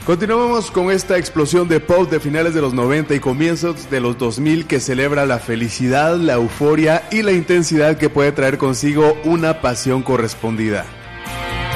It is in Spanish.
Continuamos con esta explosión de pop de finales de los 90 y comienzos de los 2000 que celebra la felicidad, la euforia y la intensidad que puede traer consigo una pasión correspondida.